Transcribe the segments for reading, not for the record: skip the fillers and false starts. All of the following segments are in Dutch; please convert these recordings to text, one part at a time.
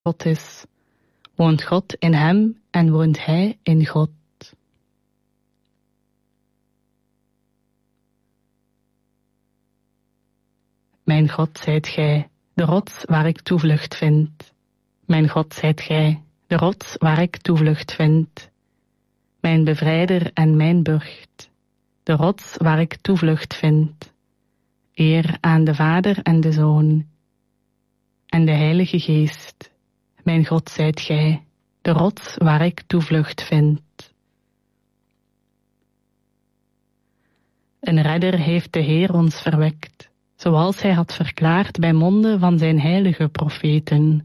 God is. Woont God in hem en woont hij in God. Mijn God zijt gij, de rots waar ik toevlucht vind. Mijn God zijt gij, de rots waar ik toevlucht vind. Mijn bevrijder en mijn burcht, de rots waar ik toevlucht vind. Eer aan de Vader en de Zoon en de Heilige Geest. Mijn God zijt gij, de rots waar ik toevlucht vind. Een redder heeft de Heer ons verwekt, zoals hij had verklaard bij monden van zijn heilige profeten.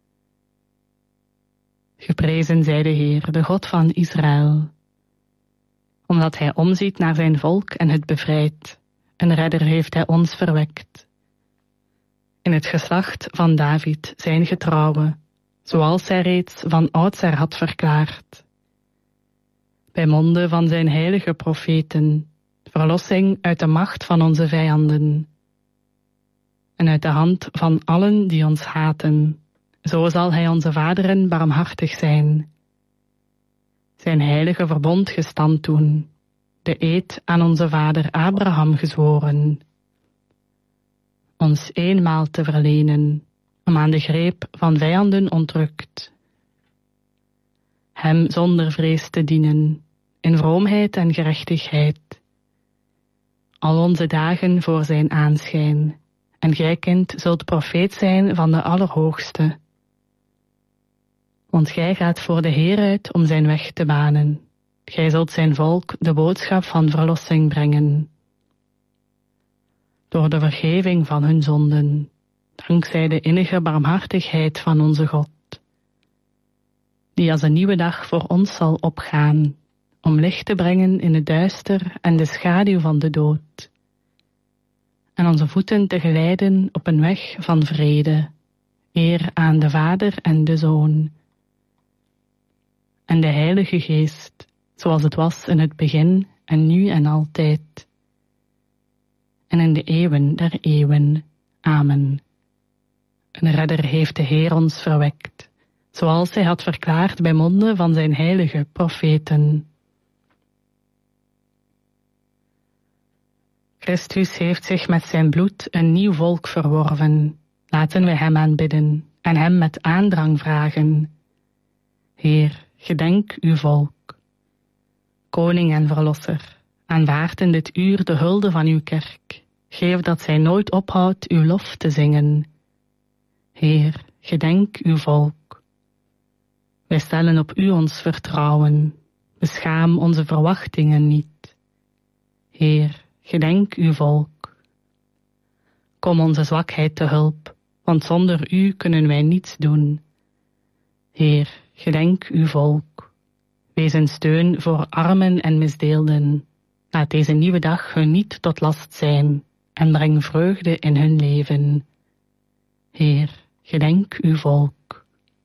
Geprezen zij de Heer, de God van Israël, omdat hij omziet naar zijn volk en het bevrijdt. Een redder heeft hij ons verwekt. In het geslacht van David, zijn getrouwe, zoals hij reeds van oudsher had verklaard. Bij monden van zijn heilige profeten, verlossing uit de macht van onze vijanden en uit de hand van allen die ons haten. Zo zal hij onze vaderen barmhartig zijn. Zijn heilige verbond gestand doen, de eed aan onze vader Abraham gezworen, ons eenmaal te verlenen, om aan de greep van vijanden ontrukt, hem zonder vrees te dienen, in vroomheid en gerechtigheid, al onze dagen voor zijn aanschijn, en gij, kind, zult profeet zijn van de Allerhoogste. Want gij gaat voor de Heer uit om zijn weg te banen. Gij zult zijn volk de boodschap van verlossing brengen. Door de vergeving van hun zonden, dankzij de innige barmhartigheid van onze God, die als een nieuwe dag voor ons zal opgaan, om licht te brengen in het duister en de schaduw van de dood, en onze voeten te geleiden op een weg van vrede, eer aan de Vader en de Zoon en de Heilige Geest, zoals het was in het begin en nu en altijd, en in de eeuwen der eeuwen. Amen. Een redder heeft de Heer ons verwekt, zoals hij had verklaard bij monden van zijn heilige profeten. Christus heeft zich met zijn bloed een nieuw volk verworven. Laten we hem aanbidden en hem met aandrang vragen. Heer, gedenk uw volk. Koning en verlosser, aanvaard in dit uur de hulde van uw kerk. Geef dat zij nooit ophoudt uw lof te zingen. Heer, gedenk uw volk. Wij stellen op u ons vertrouwen. Beschaam onze verwachtingen niet. Heer, gedenk uw volk. Kom onze zwakheid te hulp, want zonder u kunnen wij niets doen. Heer, gedenk uw volk. Wees een steun voor armen en misdeelden. Laat deze nieuwe dag hun niet tot last zijn en breng vreugde in hun leven. Heer, gedenk uw volk.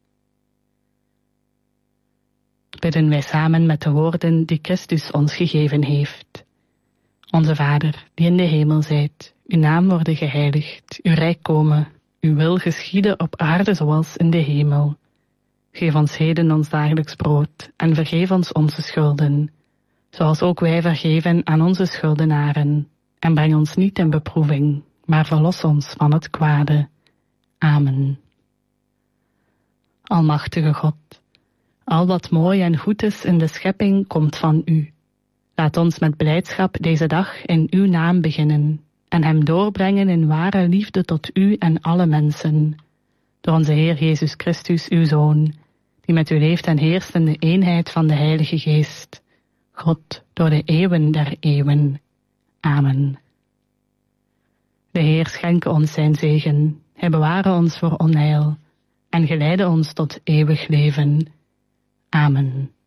Bidden wij samen met de woorden die Christus ons gegeven heeft. Onze Vader, die in de hemel zijt, uw naam worden geheiligd, uw rijk komen, uw wil geschieden op aarde zoals in de hemel. Geef ons heden ons dagelijks brood en vergeef ons onze schulden, zoals ook wij vergeven aan onze schuldenaren. En breng ons niet in beproeving, maar verlos ons van het kwade. Amen. Almachtige God, al wat mooi en goed is in de schepping komt van u. Laat ons met blijdschap deze dag in uw naam beginnen en hem doorbrengen in ware liefde tot u en alle mensen. Door onze Heer Jezus Christus, uw Zoon, die met u leeft en heerst in de eenheid van de Heilige Geest, God, door de eeuwen der eeuwen. Amen. De Heer schenke ons zijn zegen, hij beware ons voor onheil en geleide ons tot eeuwig leven. Amen.